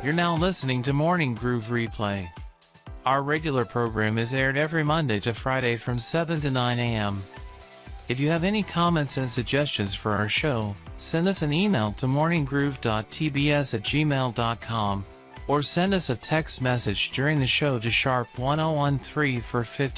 You're now listening to Morning Groove Replay. Our regular program is aired every Monday to Friday from 7 to 9 a.m. If you have any comments and suggestions for our show, send us an email to morninggroove.tbs@gmail.com or send us a text message during the show to #1013 for 50